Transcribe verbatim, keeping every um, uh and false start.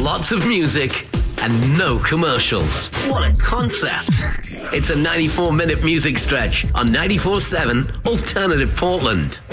lots of music and no commercials. What a concept. It's a ninety-four minute music stretch on ninety-four seven Alternative Portland.